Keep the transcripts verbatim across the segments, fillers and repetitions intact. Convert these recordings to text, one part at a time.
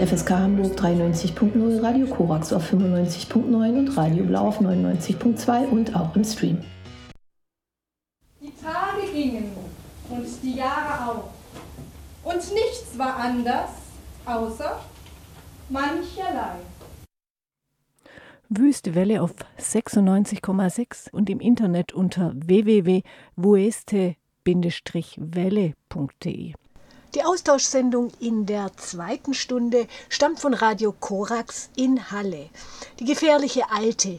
F S K Hamburg dreiundneunzig Punkt null, Radio Korax auf fünfundneunzig Punkt neun und Radio Blau auf neunundneunzig Punkt zwei und auch im Stream. Die Tage gingen und die Jahre auch. Und nichts war anders, außer mancherlei. Wüste Welle auf sechsundneunzig Komma sechs und im Internet unter w w w punkt wueste welle punkt de. Die Austauschsendung in der zweiten Stunde stammt von Radio Korax in Halle. Die gefährliche Alte.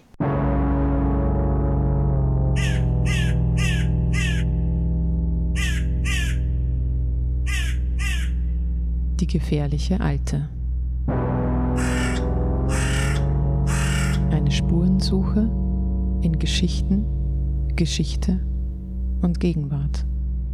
Die gefährliche Alte. Eine Spurensuche in Geschichten, Geschichte und Gegenwart.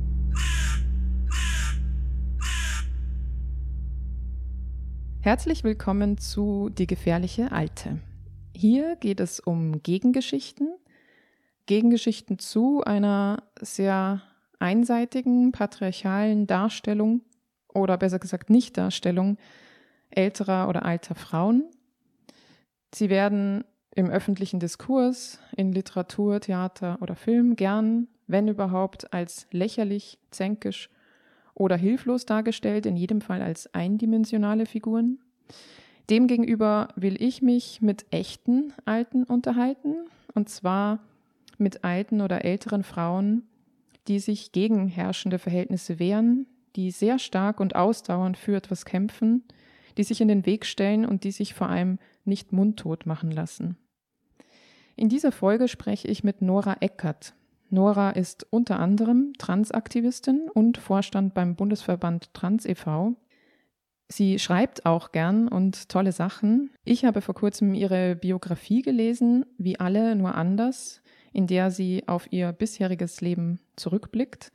Herzlich willkommen zu Die gefährliche Alte. Hier geht es um Gegengeschichten, Gegengeschichten zu einer sehr einseitigen, patriarchalen Darstellung oder besser gesagt Nichtdarstellung älterer oder alter Frauen. Sie werden im öffentlichen Diskurs, in Literatur, Theater oder Film gern, wenn überhaupt, als lächerlich, zänkisch oder hilflos dargestellt, in jedem Fall als eindimensionale Figuren. Demgegenüber will ich mich mit echten Alten unterhalten, und zwar mit alten oder älteren Frauen, die sich gegen herrschende Verhältnisse wehren, die sehr stark und ausdauernd für etwas kämpfen, die sich in den Weg stellen und die sich vor allem nicht mundtot machen lassen. In dieser Folge spreche ich mit Nora Eckert. Nora ist unter anderem Transaktivistin und Vorstand beim Bundesverband Trans e V Sie schreibt auch gern und tolle Sachen. Ich habe vor kurzem ihre Biografie gelesen, Wie alle, nur anders, in der sie auf ihr bisheriges Leben zurückblickt.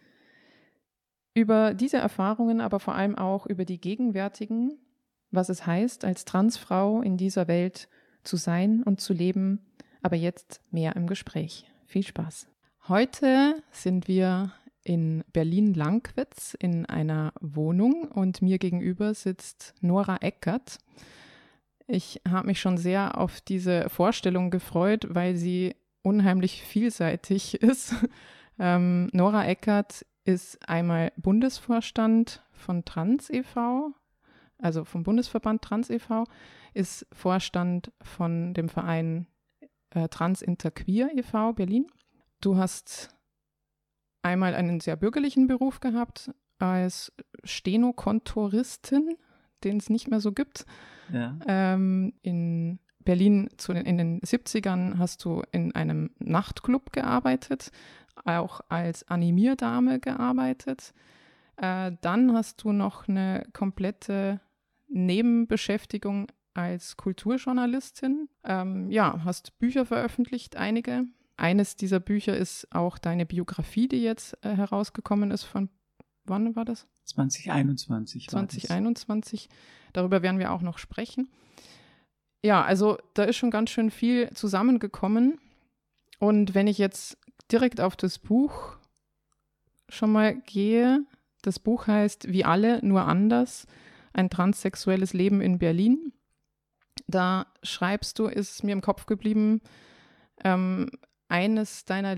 Über diese Erfahrungen, aber vor allem auch über die gegenwärtigen, was es heißt, als Transfrau in dieser Welt zu sein und zu leben, aber jetzt mehr im Gespräch. Viel Spaß. Heute sind wir in Berlin-Lankwitz in einer Wohnung und mir gegenüber sitzt Nora Eckert. Ich habe mich schon sehr auf diese Vorstellung gefreut, weil sie unheimlich vielseitig ist. Ähm, Nora Eckert ist einmal Bundesvorstand von Trans e V, also vom Bundesverband Trans e V, ist Vorstand von dem Verein äh, Trans Interqueer e V Berlin. Du hast einmal einen sehr bürgerlichen Beruf gehabt als Stenokontoristin, den es nicht mehr so gibt. Ja. Ähm, in Berlin zu den, in den siebzigern hast du in einem Nachtclub gearbeitet, auch als Animierdame gearbeitet. Äh, dann hast du noch eine komplette Nebenbeschäftigung als Kulturjournalistin. Ähm, ja, hast Bücher veröffentlicht, einige. Eines dieser Bücher ist auch deine Biografie, die jetzt äh, herausgekommen ist. Von wann war das? zwanzig einundzwanzig. zwanzig einundzwanzig. Darüber werden wir auch noch sprechen. Ja, also da ist schon ganz schön viel zusammengekommen. Und wenn ich jetzt direkt auf das Buch schon mal gehe, das Buch heißt Wie alle, nur anders, ein transsexuelles Leben in Berlin. Da schreibst du, ist mir im Kopf geblieben, ähm, eines deiner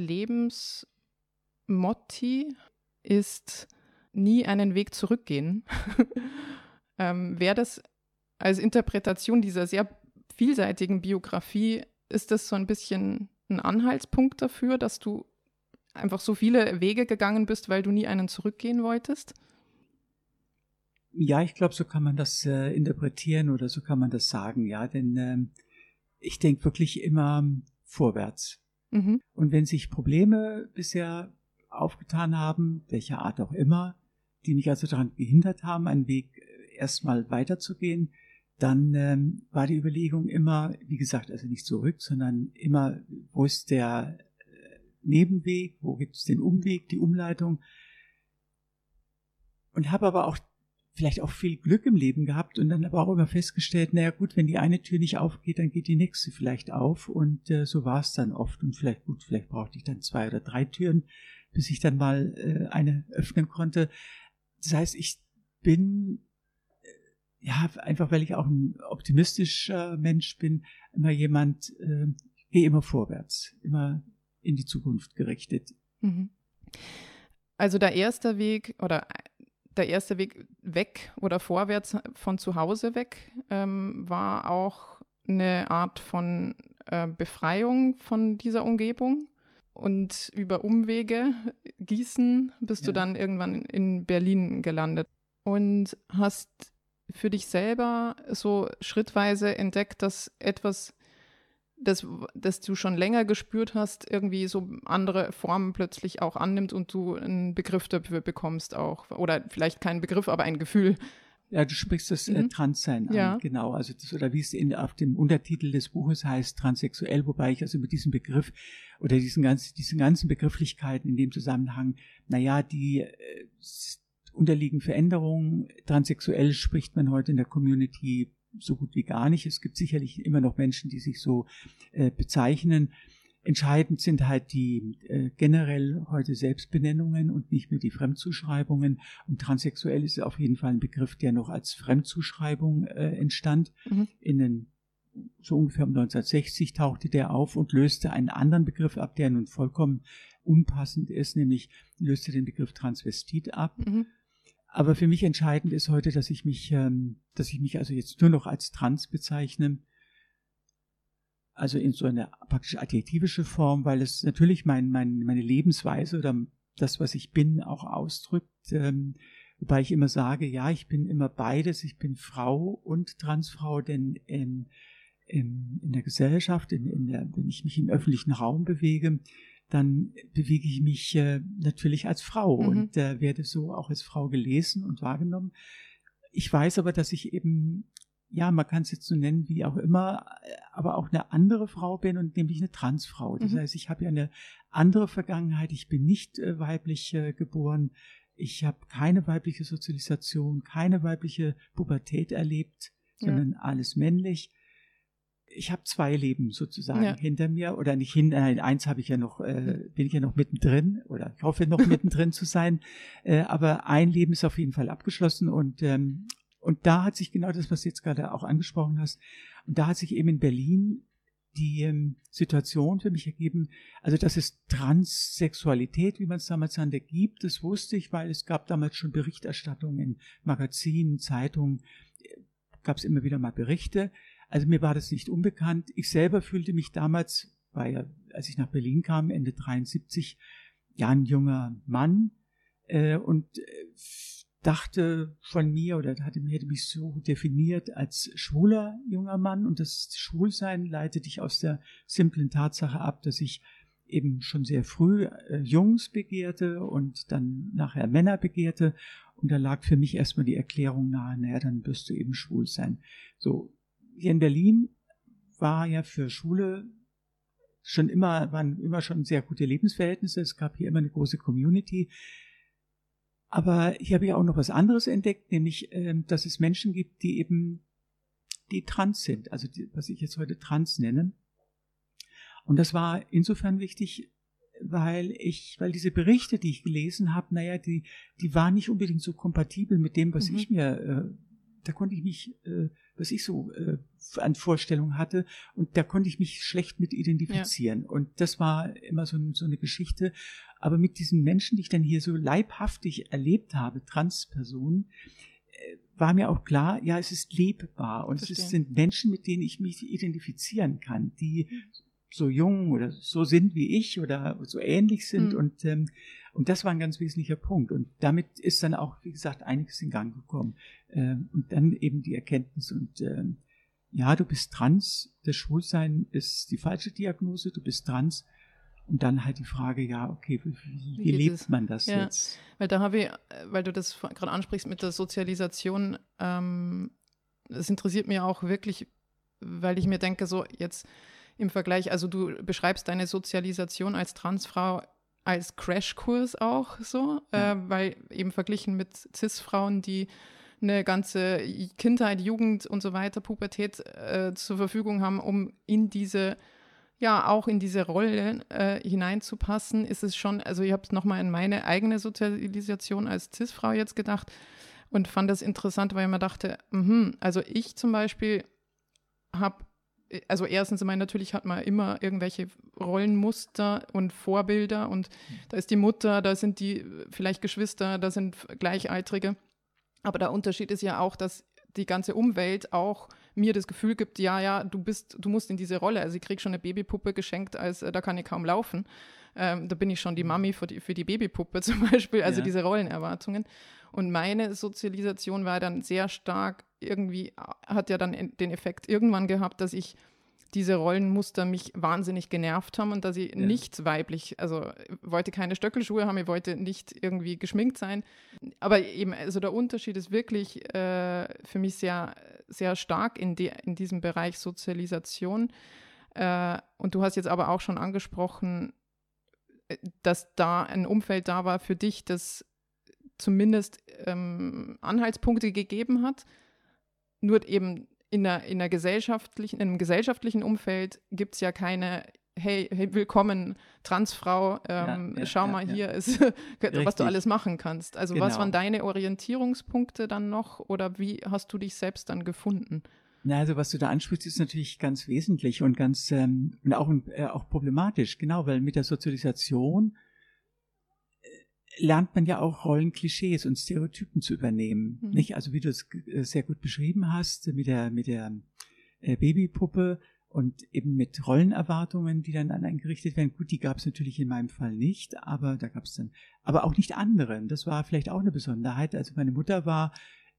Lebensmotti ist nie einen Weg zurückgehen. ähm, Wäre das als Interpretation dieser sehr vielseitigen Biografie, ist das so ein bisschen ein Anhaltspunkt dafür, dass du einfach so viele Wege gegangen bist, weil du nie einen zurückgehen wolltest? Ja, ich glaube, so kann man das äh, interpretieren oder so kann man das sagen, ja, denn ähm, ich denke wirklich immer vorwärts. Mhm. Und wenn sich Probleme bisher aufgetan haben, welcher Art auch immer, die mich also daran gehindert haben, einen Weg erstmal weiterzugehen, dann ähm, war die Überlegung immer, wie gesagt, also nicht zurück, sondern immer, wo ist der äh, Nebenweg, wo gibt es den Umweg, die Umleitung. Und habe aber auch vielleicht auch viel Glück im Leben gehabt und dann aber auch immer festgestellt, naja gut, wenn die eine Tür nicht aufgeht, dann geht die nächste vielleicht auf und äh, so war es dann oft und vielleicht gut, vielleicht brauchte ich dann zwei oder drei Türen, bis ich dann mal äh, eine öffnen konnte. Das heißt, ich bin ja, einfach weil ich auch ein optimistischer Mensch bin, immer jemand, äh, gehe immer vorwärts, immer in die Zukunft gerichtet. Mhm. Also der erste Weg oder der erste Weg weg oder vorwärts von zu Hause weg ähm, war auch eine Art von äh, Befreiung von dieser Umgebung. Und über Umwege, Gießen, bist ja. du dann irgendwann in Berlin gelandet und hast für dich selber so schrittweise entdeckt, dass etwas, das, das du schon länger gespürt hast, irgendwie so andere Formen plötzlich auch annimmt und du einen Begriff dafür bekommst auch. Oder vielleicht keinen Begriff, aber ein Gefühl. Ja, du sprichst das äh, Transsein ja. an, genau. Also das, oder wie es in, auf dem Untertitel des Buches heißt, transsexuell, wobei ich also mit diesem Begriff oder diesen ganzen, diesen ganzen Begrifflichkeiten in dem Zusammenhang, naja, die äh, unterliegen Veränderungen. Transsexuell spricht man heute in der Community so gut wie gar nicht. Es gibt sicherlich immer noch Menschen, die sich so äh, bezeichnen. Entscheidend sind halt die äh, generell heute Selbstbenennungen und nicht mehr die Fremdzuschreibungen. Und transsexuell ist auf jeden Fall ein Begriff, der noch als Fremdzuschreibung äh, entstand. Mhm. In den, so ungefähr um neunzehnhundertsechzig tauchte der auf und löste einen anderen Begriff ab, der nun vollkommen unpassend ist, nämlich löste den Begriff Transvestit ab. Mhm. Aber für mich entscheidend ist heute, dass ich mich, ähm, dass ich mich also jetzt nur noch als trans bezeichne. Also in so einer praktisch adjektivische Form, weil es natürlich mein, mein, meine Lebensweise oder das, was ich bin, auch ausdrückt. Ähm, wobei ich immer sage, ja, ich bin immer beides. Ich bin Frau und Transfrau, denn in, in, in der Gesellschaft, in, in der, wenn ich mich im öffentlichen Raum bewege, dann bewege ich mich äh, natürlich als Frau mhm. und äh, werde so auch als Frau gelesen und wahrgenommen. Ich weiß aber, dass ich eben ja, man kann es jetzt so nennen, wie auch immer, aber auch eine andere Frau bin und nämlich eine Transfrau. Das mhm. heißt, ich habe ja eine andere Vergangenheit. Ich bin nicht äh, weiblich äh, geboren. Ich habe keine weibliche Sozialisation, keine weibliche Pubertät erlebt, ja. sondern alles männlich. Ich habe zwei Leben sozusagen ja. hinter mir oder nicht hinter, nein, eins habe ich ja noch, äh, bin ich ja noch mittendrin oder ich hoffe noch mittendrin zu sein. Äh, aber ein Leben ist auf jeden Fall abgeschlossen und ähm, Und da hat sich genau das, was du jetzt gerade auch angesprochen hast, und da hat sich eben in Berlin die ähm, Situation für mich ergeben, also dass es Transsexualität, wie man es damals nannte, gibt, das wusste ich, weil es gab damals schon Berichterstattungen in Magazinen, Zeitungen, gab es immer wieder mal Berichte. Also mir war das nicht unbekannt. Ich selber fühlte mich damals, war ja, als ich nach Berlin kam, Ende dreiundsiebzig, ja ein junger Mann äh, und äh, dachte von mir oder hatte, hätte mich so definiert als schwuler junger Mann und das Schwulsein leitete ich aus der simplen Tatsache ab, dass ich eben schon sehr früh äh, Jungs begehrte und dann nachher Männer begehrte und da lag für mich erstmal die Erklärung nahe, naja, dann wirst du eben schwul sein. So, hier in Berlin war ja für Schwule schon immer, waren immer schon sehr gute Lebensverhältnisse, es gab hier immer eine große Community. Aber hier habe ich auch noch was anderes entdeckt, nämlich, ähm, dass es Menschen gibt, die eben, die trans sind, also die, was ich jetzt heute trans nenne. Und das war insofern wichtig, weil ich, weil diese Berichte, die ich gelesen habe, naja, die, die waren nicht unbedingt so kompatibel mit dem, was mhm. ich mir, äh, da konnte ich mich, äh, was ich so äh, an Vorstellungen hatte, und da konnte ich mich schlecht mit identifizieren. Ja. Und das war immer so, so eine Geschichte. Aber mit diesen Menschen, die ich dann hier so leibhaftig erlebt habe, Transpersonen, äh, war mir auch klar, ja, es ist lebbar. Und Verstehen. Es sind Menschen, mit denen ich mich identifizieren kann, die so jung oder so sind wie ich oder so ähnlich sind. Mhm. Und, ähm, und das war ein ganz wesentlicher Punkt. Und damit ist dann auch, wie gesagt, einiges in Gang gekommen. Ähm, und dann eben die Erkenntnis. Und ähm, ja, du bist trans, das Schwulsein ist die falsche Diagnose, du bist trans. Und dann halt die Frage, ja, okay, wie, wie, wie lebt es? man das ja. jetzt? Weil da habe ich, weil du das gerade ansprichst mit der Sozialisation, ähm, das interessiert mich auch wirklich, weil ich mir denke, so jetzt im Vergleich, also du beschreibst deine Sozialisation als Transfrau als Crashkurs auch so, ja. äh, weil eben verglichen mit Cis-Frauen, die eine ganze Kindheit, Jugend und so weiter, Pubertät äh, zur Verfügung haben, um in diese, ja, auch in diese Rolle äh, hineinzupassen, ist es schon, also ich habe es nochmal in meine eigene Sozialisation als Cis-Frau jetzt gedacht, und fand das interessant, weil ich mir dachte, mh, also ich zum Beispiel habe, also erstens, ich meine, natürlich hat man immer irgendwelche Rollenmuster und Vorbilder und da ist die Mutter, da sind die vielleicht Geschwister, da sind Gleichaltrige. Aber der Unterschied ist ja auch, dass die ganze Umwelt auch mir das Gefühl gibt, ja, ja, du bist, du musst in diese Rolle. Also ich kriege schon eine Babypuppe geschenkt, als äh, da kann ich kaum laufen. Ähm, da bin ich schon die Mami für die, für die Babypuppe zum Beispiel, also ja. diese Rollenerwartungen. Und meine Sozialisation war dann sehr stark irgendwie, hat ja dann den Effekt irgendwann gehabt, dass ich diese Rollenmuster mich wahnsinnig genervt haben und dass ich ja. nicht weiblich, also wollte keine Stöckelschuhe haben, ich wollte nicht irgendwie geschminkt sein. Aber eben, also der Unterschied ist wirklich äh, für mich sehr, sehr stark in, die, in diesem Bereich Sozialisation. Äh, und du hast jetzt aber auch schon angesprochen, dass da ein Umfeld da war für dich, das zumindest ähm, Anhaltspunkte gegeben hat, nur eben in, einer, in, einer gesellschaftlichen, in einem gesellschaftlichen Umfeld gibt es ja keine, hey, hey, willkommen, Transfrau, ähm, ja, ja, schau ja, mal ja. hier, ist, was du alles machen kannst. Also genau. Was waren deine Orientierungspunkte dann noch oder wie hast du dich selbst dann gefunden? Na, also was du da ansprichst, ist natürlich ganz wesentlich und ganz ähm, und auch, äh, auch problematisch, genau, weil mit der Sozialisation äh, lernt man ja auch Rollenklischees und Stereotypen zu übernehmen, mhm. nicht? Also wie du es äh, sehr gut beschrieben hast mit der mit der äh, Babypuppe und eben mit Rollenerwartungen, die dann an einen gerichtet werden. Gut, die gab es natürlich in meinem Fall nicht, aber da gab es dann, aber auch nicht anderen. Das war vielleicht auch eine Besonderheit. Also meine Mutter war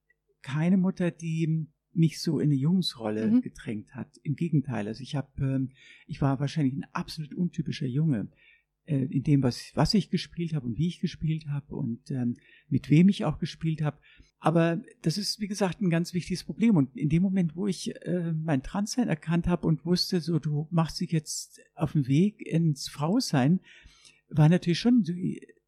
keine Mutter, die mich so in eine Jungsrolle mhm. gedrängt hat. Im Gegenteil, also ich habe, ähm, ich war wahrscheinlich ein absolut untypischer Junge äh, in dem, was, was ich gespielt habe und wie ich gespielt habe und ähm, mit wem ich auch gespielt habe. Aber das ist, wie gesagt, ein ganz wichtiges Problem. Und in dem Moment, wo ich äh, mein Transsein erkannt habe und wusste, so du machst dich jetzt auf den Weg ins Frausein, war natürlich schon so,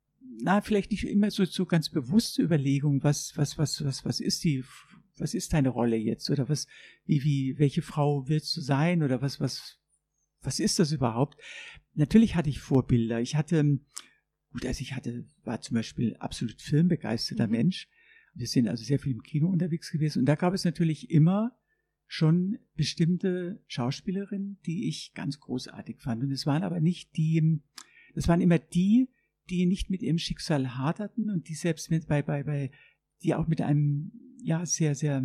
na, vielleicht nicht immer so, so ganz bewusste Überlegung, was, was, was, was, was ist die Was ist deine Rolle jetzt? Oder was, wie, wie, welche Frau willst du sein? Oder was, was, was ist das überhaupt? Natürlich hatte ich Vorbilder. Ich hatte, gut, also ich hatte, war zum Beispiel absolut filmbegeisterter mhm. Mensch. Wir sind also sehr viel im Kino unterwegs gewesen. Und da gab es natürlich immer schon bestimmte Schauspielerinnen, die ich ganz großartig fand. Und es waren aber nicht die, das waren immer die, die nicht mit ihrem Schicksal haderten und die selbst mit bei, bei, bei, die auch mit einem ja sehr, sehr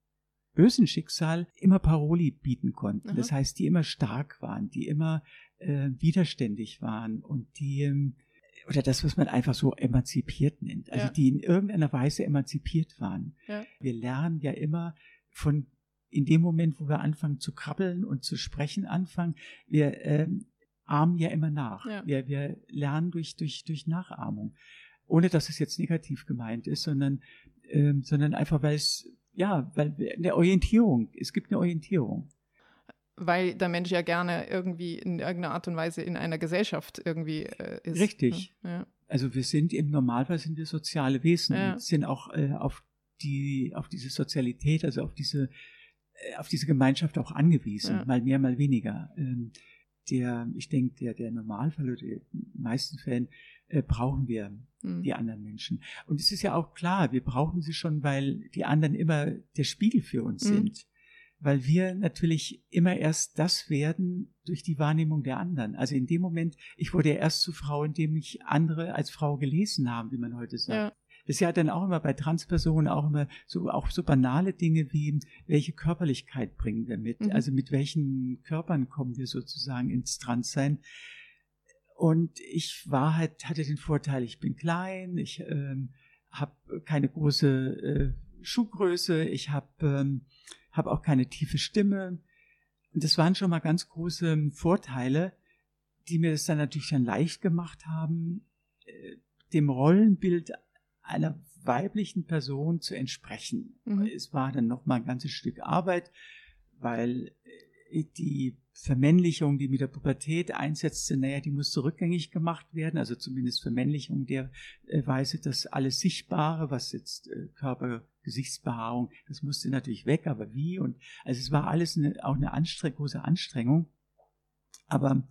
bösen Schicksal immer Paroli bieten konnten. Aha. Das heißt, die immer stark waren, die immer äh, widerständig waren und die, ähm, oder das, was man einfach so emanzipiert nennt, also ja. die in irgendeiner Weise emanzipiert waren. Ja. Wir lernen ja immer von, in dem Moment, wo wir anfangen zu krabbeln und zu sprechen anfangen, wir ähm, ahmen ja immer nach. Ja. Wir, wir lernen durch, durch, durch Nachahmung. Ohne dass es jetzt negativ gemeint ist, sondern Ähm, sondern einfach, weil es, ja, weil eine Orientierung, es gibt eine Orientierung. Weil der Mensch ja gerne irgendwie in irgendeiner Art und Weise in einer Gesellschaft irgendwie äh, ist. Richtig. Ja. Also wir sind im Normalfall sind wir soziale Wesen ja. und sind auch äh, auf die, auf diese Sozialität, also auf diese, äh, auf diese Gemeinschaft auch angewiesen, ja. mal mehr, mal weniger. Ähm, der, ich denke, der, der Normalfall oder in den meisten Fällen äh, brauchen wir hm. die anderen Menschen. Und es ist ja auch klar, wir brauchen sie schon, weil die anderen immer der Spiegel für uns hm. sind. Weil wir natürlich immer erst das werden durch die Wahrnehmung der anderen. Also in dem Moment, ich wurde ja erst zur Frau, indem mich andere als Frau gelesen haben, wie man heute sagt. Ja. Das ist ja dann auch immer bei Transpersonen auch immer so, auch so banale Dinge wie, welche Körperlichkeit bringen wir mit? Mhm. Also mit welchen Körpern kommen wir sozusagen ins Transsein? Und ich war halt, hatte den Vorteil, ich bin klein, ich ähm, habe keine große äh, Schuhgröße, ich habe ähm, hab auch keine tiefe Stimme. Und das waren schon mal ganz große Vorteile, die mir das dann natürlich dann leicht gemacht haben, äh, dem Rollenbild einer weiblichen Person zu entsprechen. Mhm. Es war dann noch mal ein ganzes Stück Arbeit, weil die Vermännlichung, die mit der Pubertät einsetzte, naja, die musste rückgängig gemacht werden, also zumindest Vermännlichung der äh, Weise, dass alles Sichtbare, was jetzt äh, Körper, Gesichtsbehaarung, das musste natürlich weg, aber wie? Und also es war alles eine, auch eine Anstreng- große Anstrengung, aber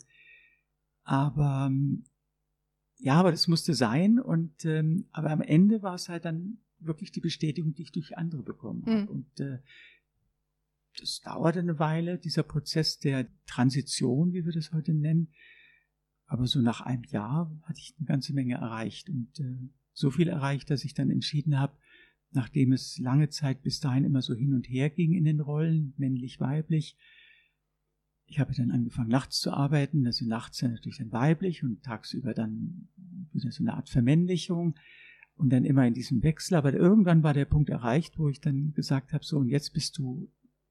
aber ja, aber das musste sein und ähm, aber am Ende war es halt dann wirklich die Bestätigung, die ich durch andere bekommen habe. Mhm. Und äh, das dauerte eine Weile, dieser Prozess der Transition, wie wir das heute nennen. Aber so nach einem Jahr hatte ich eine ganze Menge erreicht. Und äh, so viel erreicht, dass ich dann entschieden habe, nachdem es lange Zeit bis dahin immer so hin und her ging in den Rollen, männlich, weiblich. Ich habe dann angefangen, nachts zu arbeiten, also nachts ja natürlich dann weiblich und tagsüber dann wieder so eine Art Vermännlichung und dann immer in diesem Wechsel. Aber irgendwann war der Punkt erreicht, wo ich dann gesagt habe, so, und jetzt bist du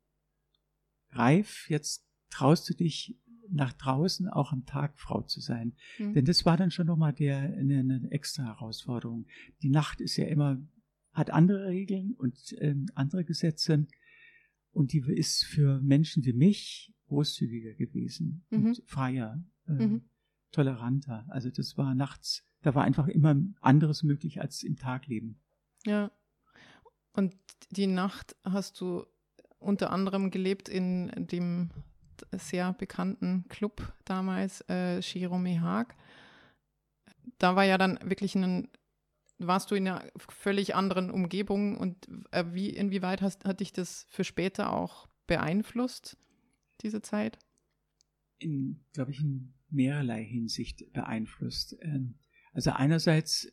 reif, jetzt traust du dich nach draußen auch am Tag Frau zu sein. Mhm. Denn das war dann schon nochmal der, eine, eine extra Herausforderung. Die Nacht ist ja immer, hat andere Regeln und äh, andere Gesetze und die ist für Menschen wie mich großzügiger gewesen mhm. und freier, äh, mhm. toleranter. Also das war nachts, da war einfach immer anderes möglich als im Tagleben. Ja, und die Nacht hast du unter anderem gelebt in dem sehr bekannten Club damals, äh, Jerome Haag. Da war ja dann wirklich ein, warst du in einer völlig anderen Umgebung und äh, wie, inwieweit hast, hat dich das für später auch beeinflusst, diese Zeit? In, glaube ich, in mehrerlei Hinsicht beeinflusst. Ähm, also einerseits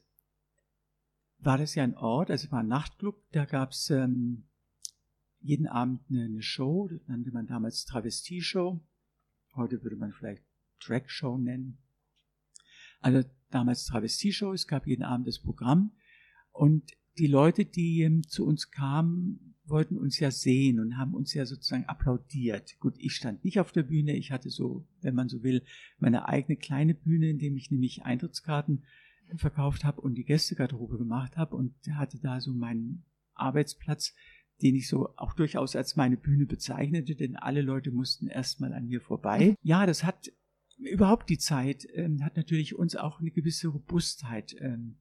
war das ja ein Ort, also es war ein Nachtclub, da gab es ähm, jeden Abend eine, eine Show, das nannte man damals Travestie-Show. Heute würde man vielleicht Drag-Show nennen. Also damals Travestie-Show, es gab jeden Abend das Programm. Und die Leute, die ähm, zu uns kamen, wollten uns ja sehen und haben uns ja sozusagen applaudiert. Gut, ich stand nicht auf der Bühne, ich hatte so, wenn man so will, meine eigene kleine Bühne, in dem ich nämlich Eintrittskarten verkauft habe und die Gästegarderobe gemacht habe und hatte da so meinen Arbeitsplatz, den ich so auch durchaus als meine Bühne bezeichnete, denn alle Leute mussten erstmal an mir vorbei. Ja, das hat überhaupt die Zeit, ähm, hat natürlich uns auch eine gewisse Robustheit ähm,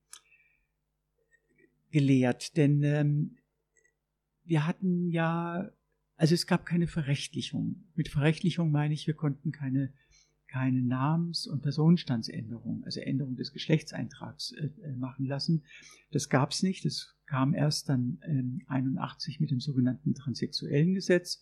gelehrt, denn ähm, wir hatten ja, also es gab keine Verrechtlichung. Mit Verrechtlichung meine ich, wir konnten keine, keine Namens- und Personenstandsänderung, also Änderung des Geschlechtseintrags äh, machen lassen. Das gab es nicht, das kam erst dann ähm, einundachtzig mit dem sogenannten transsexuellen Gesetz.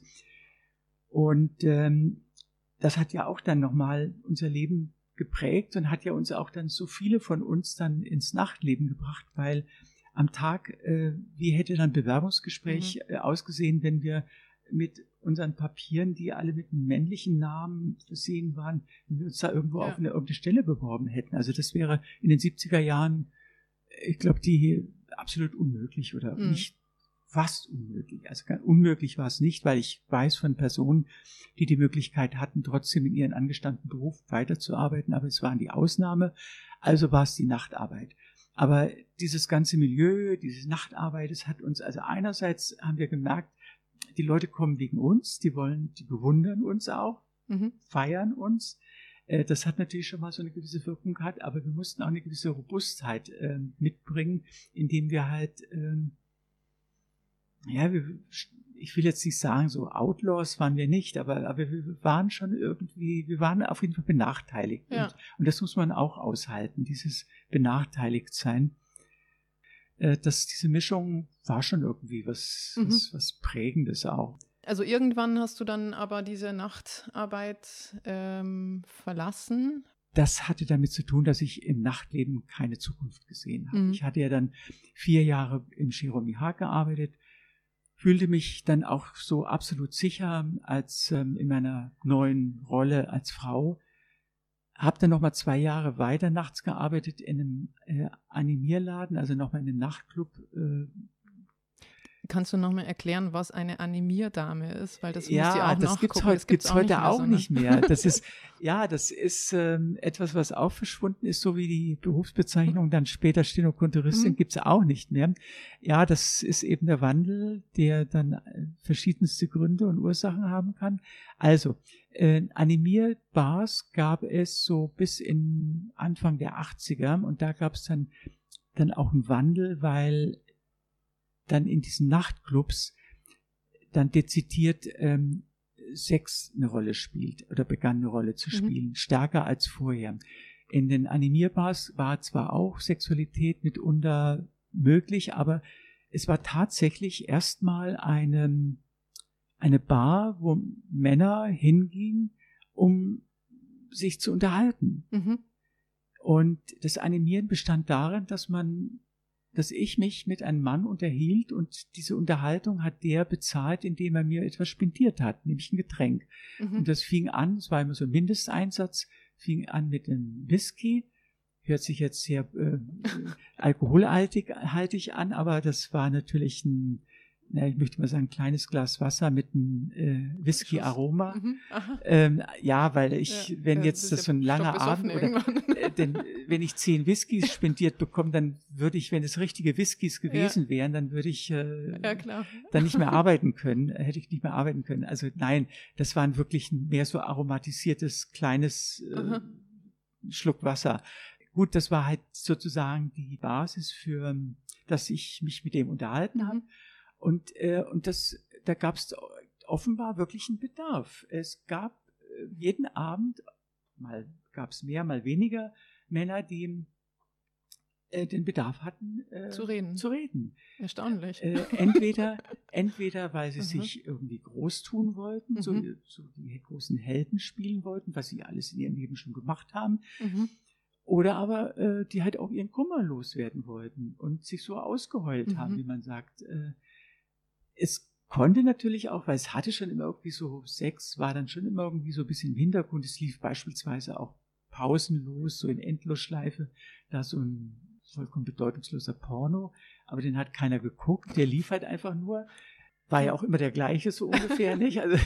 Und ähm, das hat ja auch dann nochmal unser Leben geprägt und hat ja uns auch dann so viele von uns dann ins Nachtleben gebracht, weil am Tag, äh, wie hätte dann ein Bewerbungsgespräch mhm. äh, ausgesehen, wenn wir mit unseren Papieren, die alle mit einem männlichen Namen versehen waren, wenn wir uns da irgendwo ja. auf eine, irgendeine Stelle beworben hätten. Also das wäre in den siebziger Jahren, ich glaube, die absolut unmöglich oder mhm. nicht fast unmöglich. Also unmöglich war es nicht, weil ich weiß von Personen, die die Möglichkeit hatten, trotzdem in ihren angestammten Beruf weiterzuarbeiten, aber es waren die Ausnahme, also war es die Nachtarbeit. Aber dieses ganze Milieu, diese Nachtarbeit, das hat uns, also einerseits haben wir gemerkt, die Leute kommen wegen uns, die wollen, die bewundern uns auch, mhm. feiern uns. Das hat natürlich schon mal so eine gewisse Wirkung gehabt, aber wir mussten auch eine gewisse Robustheit äh, mitbringen, indem wir halt, ähm, ja, wir, ich will jetzt nicht sagen, so Outlaws waren wir nicht, aber, aber wir waren schon irgendwie, wir waren auf jeden Fall benachteiligt. Ja. Und, und das muss man auch aushalten, dieses Benachteiligtsein. Äh, das, diese Mischung war schon irgendwie was, mhm. was, was Prägendes auch. Also irgendwann hast du dann aber diese Nachtarbeit ähm, verlassen. Das hatte damit zu tun, dass ich im Nachtleben keine Zukunft gesehen habe. Mhm. Ich hatte ja dann vier Jahre im Jerome Haag gearbeitet, fühlte mich dann auch so absolut sicher als ähm, in meiner neuen Rolle als Frau. Habe dann nochmal zwei Jahre weiter nachts gearbeitet in einem äh, Animierladen, also nochmal in einem Nachtclub. Äh, Kannst du nochmal erklären, was eine Animierdame ist? Weil das ja, muss ich auch das nachgucken. Gibt's heut, das gibt's gibt's heute auch nicht mehr. Nicht mehr. Das ist, ja, das ist ähm, etwas, was auch verschwunden ist, so wie die Berufsbezeichnung dann später Stenokontoristin mhm. gibt's auch nicht mehr. Ja, das ist eben der Wandel, der dann verschiedenste Gründe und Ursachen haben kann. Also, äh, Animierbars gab es so bis in Anfang der achtziger und da gab's dann, dann auch einen Wandel, weil dann in diesen Nachtclubs dann dezidiert ähm, Sex eine Rolle spielt oder begann eine Rolle zu spielen, mhm. stärker als vorher. In den Animierbars war zwar auch Sexualität mitunter möglich, aber es war tatsächlich erstmal eine, eine Bar, wo Männer hingingen, um sich zu unterhalten. Mhm. Und das Animieren bestand darin, dass man, dass ich mich mit einem Mann unterhielt und diese Unterhaltung hat der bezahlt, indem er mir etwas spendiert hat, nämlich ein Getränk. Mhm. Und das fing an, es war immer so ein Mindesteinsatz, fing an mit einem Whisky, hört sich jetzt sehr äh, alkoholhaltig haltig an, aber das war natürlich ein, na, ich möchte mal sagen, ein kleines Glas Wasser mit einem äh, Whisky-Aroma. Mhm. Ähm, ja, weil ich, ja, wenn ja, jetzt das so ein langer Abend oder äh, denn wenn ich zehn Whiskys spendiert bekomme, dann würde ich, wenn es richtige Whiskys gewesen ja. wären, dann würde ich äh, ja, klar. dann nicht mehr arbeiten können, hätte ich nicht mehr arbeiten können. Also nein, das waren wirklich mehr so aromatisiertes kleines äh, Schluck Wasser. Gut, das war halt sozusagen die Basis für, dass ich mich mit dem unterhalten mhm. habe. Und, äh, und das, da gab es offenbar wirklich einen Bedarf. Es gab äh, jeden Abend, mal gab es mehr, mal weniger Männer, die äh, den Bedarf hatten, äh, zu reden. Zu reden. Erstaunlich. Äh, entweder, entweder, weil sie mhm. sich irgendwie groß tun wollten, mhm. so, so die großen Helden spielen wollten, was sie alles in ihrem Leben schon gemacht haben. Mhm. Oder aber äh, die halt auch ihren Kummer loswerden wollten und sich so ausgeheult mhm. haben, wie man sagt. Äh, es konnte natürlich auch, weil es hatte schon immer irgendwie so, Sex war dann schon immer irgendwie so ein bisschen im Hintergrund. Es lief beispielsweise auch pausenlos, so in Endlosschleife, da so ein vollkommen bedeutungsloser Porno, aber den hat keiner geguckt, der lief halt einfach nur, war ja auch immer der gleiche so ungefähr, nicht? Also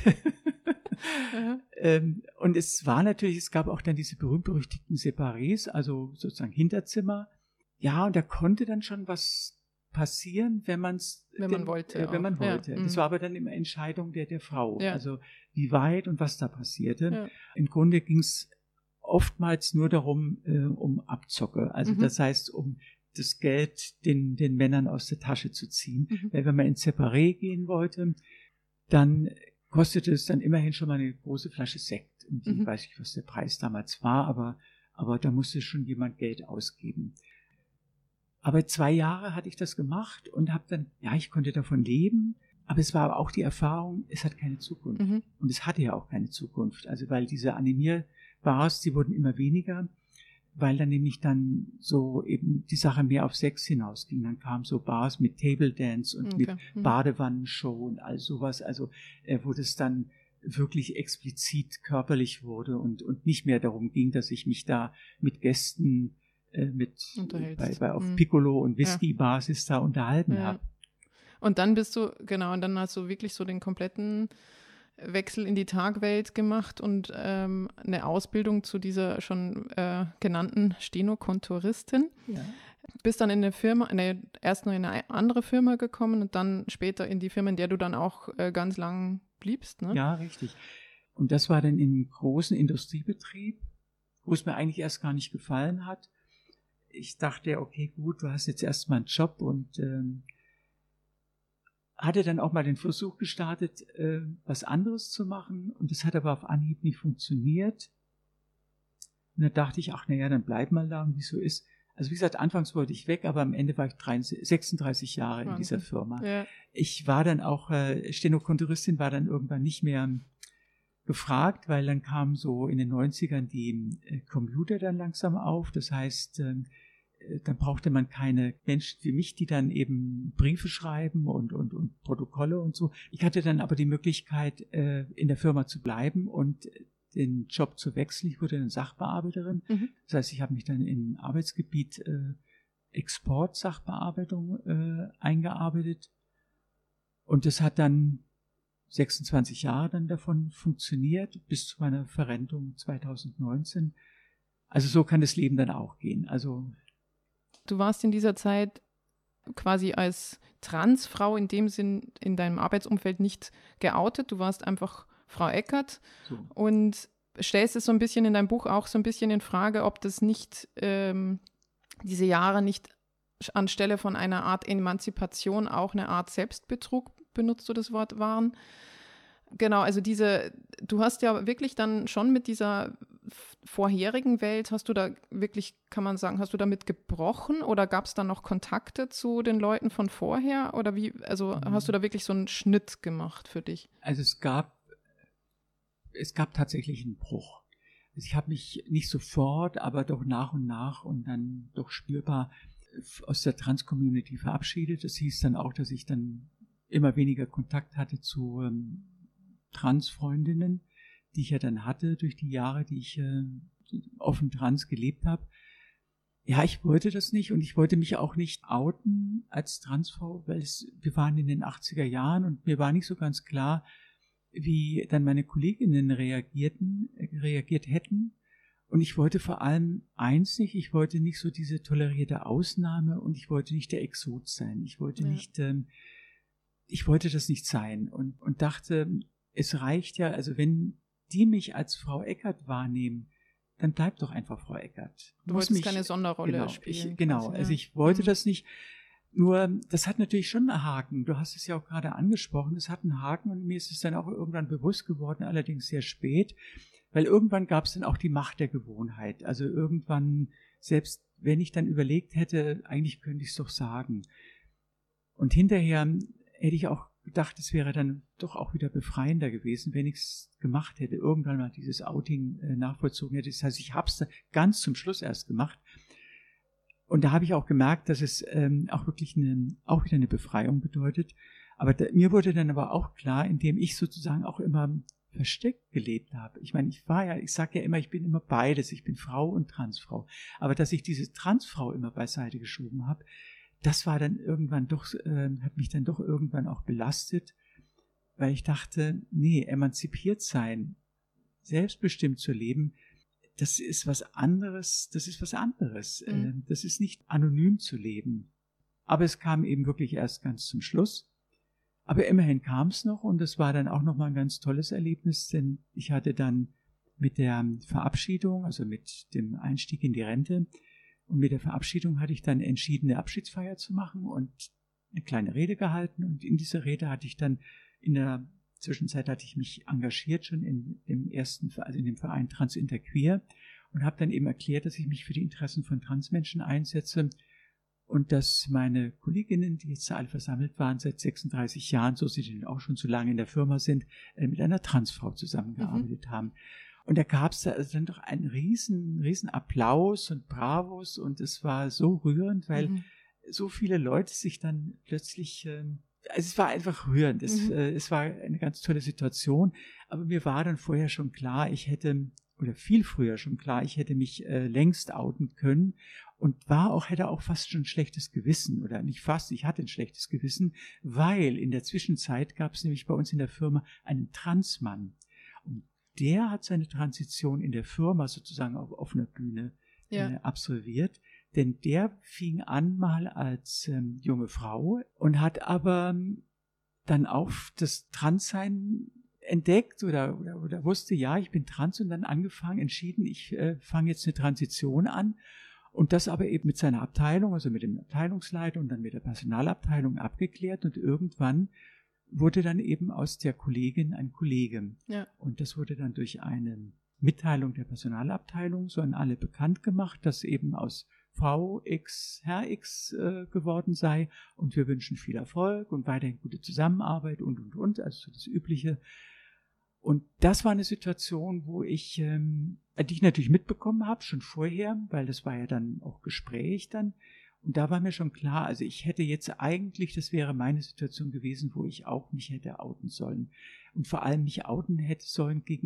ähm, und es war natürlich, es gab auch dann diese berühmt-berüchtigten Separés, also sozusagen Hinterzimmer. Ja, und da konnte dann schon was passieren, wenn man es wenn man wollte, äh, wenn man wollte. Ja. Das war aber dann immer Entscheidung der der Frau, ja. also wie weit und was da passierte. Ja. Im Grunde ging es oftmals nur darum, äh, um Abzocke, also mhm. das heißt, um das Geld den den Männern aus der Tasche zu ziehen. Mhm. Weil wenn man ins Separé gehen wollte, dann kostete es dann immerhin schon mal eine große Flasche Sekt. Und ich mhm. weiß nicht, was der Preis damals war, aber, aber da musste schon jemand Geld ausgeben. Aber zwei Jahre hatte ich das gemacht und habe dann, ja, ich konnte davon leben, aber es war auch die Erfahrung, es hat keine Zukunft. Mhm. Und es hatte ja auch keine Zukunft. Also weil diese Animierbars, die wurden immer weniger, weil dann nämlich dann so eben die Sache mehr auf Sex hinausging. Dann kamen so Bars mit Table Dance und okay. mit mhm. Badewannenshow und all sowas, also äh, wo das dann wirklich explizit körperlich wurde und, und nicht mehr darum ging, dass ich mich da mit Gästen äh, mit bei, bei auf mhm. Piccolo und Whisky-Basis ja. da unterhalten ja. habe. Und dann bist du, genau, und dann hast du wirklich so den kompletten Wechsel in die Tagwelt gemacht und ähm, eine Ausbildung zu dieser schon äh, genannten Stenokonturistin. Ja. Bist dann in eine Firma, eine, erst noch in eine andere Firma gekommen und dann später in die Firma, in der du dann auch äh, ganz lang bliebst, ne? Ja, richtig. Und das war dann in einem großen Industriebetrieb, wo es mir eigentlich erst gar nicht gefallen hat. Ich dachte, okay, gut, du hast jetzt erstmal einen Job und ähm, hatte dann auch mal den Versuch gestartet, äh, was anderes zu machen. Und das hat aber auf Anhieb nicht funktioniert. Und dann dachte ich, ach naja, dann bleib mal da und wie es so ist. Also wie gesagt, anfangs wollte ich weg, aber am Ende war ich dreiundsechzig, sechsunddreißig Jahre in dieser Firma. Ja. Ich war dann auch, äh, Stenokonturistin war dann irgendwann nicht mehr gefragt, weil dann kamen so in den neunzigern die äh, Computer dann langsam auf. Das heißt, äh, dann brauchte man keine Menschen wie mich, die dann eben Briefe schreiben und, und, und Protokolle und so. Ich hatte dann aber die Möglichkeit, äh, in der Firma zu bleiben und den Job zu wechseln. Ich wurde dann Sachbearbeiterin. Mhm. Das heißt, ich habe mich dann im Arbeitsgebiet äh, Export-Sachbearbeitung äh, eingearbeitet. Und das hat dann sechsundzwanzig Jahre dann davon funktioniert, bis zu meiner Verrentung zweitausendneunzehn. Also so kann das Leben dann auch gehen. Also du warst in dieser Zeit quasi als Transfrau in dem Sinn in deinem Arbeitsumfeld nicht geoutet. Du warst einfach Frau Eckert so. Und stellst es so ein bisschen in deinem Buch auch so ein bisschen in Frage, ob das nicht ähm, diese Jahre nicht anstelle von einer Art Emanzipation auch eine Art Selbstbetrug, benutzt du das Wort, waren. Genau, also diese, du hast ja wirklich dann schon mit dieser vorherigen Welt, hast du da wirklich, kann man sagen, hast du damit gebrochen oder gab es da noch Kontakte zu den Leuten von vorher oder wie, also mhm. hast du da wirklich so einen Schnitt gemacht für dich? Also es gab, es gab tatsächlich einen Bruch. Also ich habe mich nicht sofort, aber doch nach und nach und dann doch spürbar aus der Trans-Community verabschiedet. Das hieß dann auch, dass ich dann immer weniger Kontakt hatte zu ähm, Trans-Freundinnen, die ich ja dann hatte durch die Jahre, die ich äh, offen trans gelebt habe. Ja, ich wollte das nicht und ich wollte mich auch nicht outen als Transfrau, weil es, wir waren in den achtziger Jahren und mir war nicht so ganz klar, wie dann meine Kolleginnen reagierten, äh, reagiert hätten. Und ich wollte vor allem eins nicht, ich wollte nicht so diese tolerierte Ausnahme und ich wollte nicht der Exot sein. Ich wollte ja. nicht, ähm, ich wollte das nicht sein und, und dachte, es reicht ja, also wenn die mich als Frau Eckert wahrnehmen, dann bleib doch einfach Frau Eckert. Du wolltest mich, keine Sonderrolle genau, spielen. Ich, genau, quasi, ja. also ich wollte mhm. das nicht. Nur, das hat natürlich schon einen Haken. Du hast es ja auch gerade angesprochen. Es hat einen Haken und mir ist es dann auch irgendwann bewusst geworden, allerdings sehr spät, weil irgendwann gab es dann auch die Macht der Gewohnheit. Also irgendwann, selbst wenn ich dann überlegt hätte, eigentlich könnte ich es doch sagen. Und hinterher hätte ich auch gedacht, es wäre dann doch auch wieder befreiender gewesen, wenn ich es gemacht hätte, irgendwann mal dieses Outing äh, nachvollzogen hätte. Das heißt, ich habe es ganz zum Schluss erst gemacht. Und da habe ich auch gemerkt, dass es ähm, auch wirklich eine, auch wieder eine Befreiung bedeutet. Aber da, mir wurde dann aber auch klar, indem ich sozusagen auch immer versteckt gelebt habe. Ich meine, ich war ja, ich sage ja immer, ich bin immer beides. Ich bin Frau und Transfrau. Aber dass ich diese Transfrau immer beiseite geschoben habe, das war dann irgendwann doch, äh, hat mich dann doch irgendwann auch belastet, weil ich dachte, nee, emanzipiert sein, selbstbestimmt zu leben, das ist was anderes, das ist was anderes. Mhm. Das ist nicht anonym zu leben. Aber es kam eben wirklich erst ganz zum Schluss. Aber immerhin kam es noch und das war dann auch nochmal ein ganz tolles Erlebnis, denn ich hatte dann mit der Verabschiedung, also mit dem Einstieg in die Rente und mit der Verabschiedung hatte ich dann entschieden, eine Abschiedsfeier zu machen und eine kleine Rede gehalten und in dieser Rede hatte ich dann in der Zwischenzeit hatte ich mich engagiert schon in dem ersten, also in dem Verein Trans Interqueer und habe dann eben erklärt, dass ich mich für die Interessen von Transmenschen einsetze und dass meine Kolleginnen, die jetzt alle versammelt waren seit sechsunddreißig Jahren, so sie denn auch schon so lange in der Firma sind, mit einer Transfrau zusammengearbeitet mhm. haben. Und da gab es da also dann doch einen riesen, riesen Applaus und Bravos und es war so rührend, weil mhm. so viele Leute sich dann plötzlich ähm, Also es war einfach rührend. Es, mhm. äh, es war eine ganz tolle Situation. Aber mir war dann vorher schon klar, ich hätte, oder viel früher schon klar, ich hätte mich äh, längst outen können und war auch, hätte auch fast schon ein schlechtes Gewissen. Oder nicht fast, ich hatte ein schlechtes Gewissen, weil in der Zwischenzeit gab es nämlich bei uns in der Firma einen Transmann. Und der hat seine Transition in der Firma sozusagen auf offener Bühne ja. äh, absolviert. Denn der fing an mal als ähm, junge Frau und hat aber dann auch das Transsein entdeckt oder, oder, oder wusste, ja, ich bin trans und dann angefangen, entschieden, ich äh, fange jetzt eine Transition an und das aber eben mit seiner Abteilung, also mit dem Abteilungsleiter und dann mit der Personalabteilung abgeklärt und irgendwann wurde dann eben aus der Kollegin ein Kollege. Ja. Und das wurde dann durch eine Mitteilung der Personalabteilung so an alle bekannt gemacht, dass eben aus Frau X, Herr X äh, geworden sei und wir wünschen viel Erfolg und weiterhin gute Zusammenarbeit und, und, und, also so das Übliche. Und das war eine Situation, wo ich, ähm, die ich natürlich mitbekommen habe, schon vorher, weil das war ja dann auch Gespräch dann. Und da war mir schon klar, also ich hätte jetzt eigentlich, das wäre meine Situation gewesen, wo ich auch mich hätte outen sollen. Und vor allem mich outen hätte sollen gegen